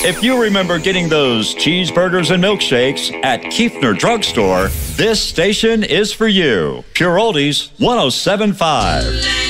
If you remember getting those cheeseburgers and milkshakes at Kiefner Drugstore, this station is for you. Pure Oldies 107.5.